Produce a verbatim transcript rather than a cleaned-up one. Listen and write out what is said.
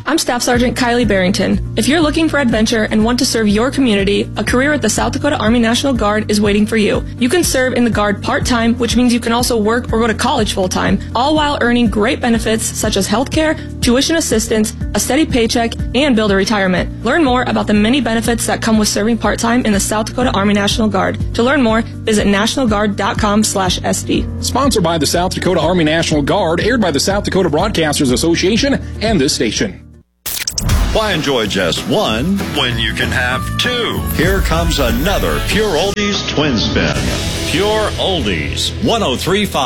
I'm Staff Sergeant Kylie Barrington. If you're looking for adventure and want to serve your community, a career at the South Dakota Army National Guard is waiting for you. You can serve in the Guard part-time, which means you can also work or go to college full-time, all while earning great benefits such as health care, tuition assistance, a steady paycheck, and build a retirement. Learn more about the many benefits that come with serving part-time in the South Dakota Army National Guard. To learn more, visit national guard dot com slash S D. Sponsored by the South Dakota Army National Guard, aired by the South Dakota Broadcasters Association and this station. Why enjoy just one when you can have two? Here comes another Pure Oldies Twin Spin. Pure Oldies, one oh three point five.